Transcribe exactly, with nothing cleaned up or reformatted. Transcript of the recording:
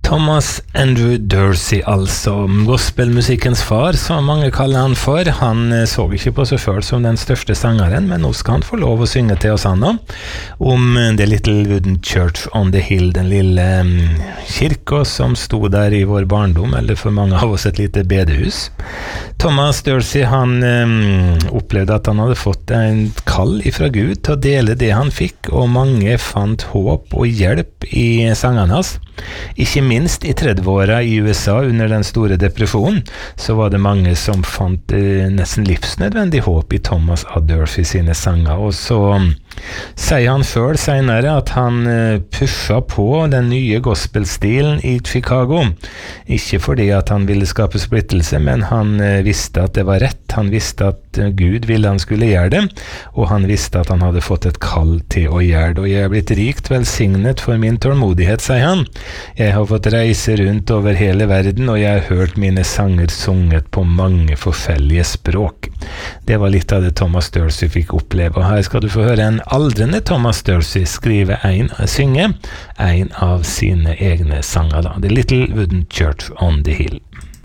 Thomas Andrew Dorsey, altså gospelmusikkens far, som mange kaller han for. Han så ikke på seg selv som den største sangeren, men nå skal han få lov å synge til oss han nå, om The Little Wooden Church on the Hill, den lille um, kirka som sto der i vår barndom, eller for mange av oss et lite bedehus. Thomas Dorsey, han um, opplevde at han hadde fått en kall ifra Gud til å dele det han fikk, og mange fant håp og hjelp i sangene hans. Ikke minst i tredveåra i U S A under den store depresjonen, så var det mange som fant eh, nesten livsnødvendig håp i Thomas A. Dorsey sine sanger, og så um, sier han selv senere at han eh, pusha på den nye gospelstilen i Chicago, ikke fordi at han ville skape splittelse, men han eh, visste at det var rett, han visste at eh, Gud ville han skulle gjøre det, og han visste at han hadde fått et kall til å gjøre det, og jeg er blitt rikt velsignet for min tålmodighet, sier han. Jeg har fått reise rundt over hele verden, og jeg har hørt mine sanger sunget på mange forskjellige språk. Det var litt av det Thomas Dorsey fikk oppleve, og her skal du få høre en aldrende Thomas Dorsey skrive en, synge en av sine egne sanger, da. The Little Wooden Church on the Hill.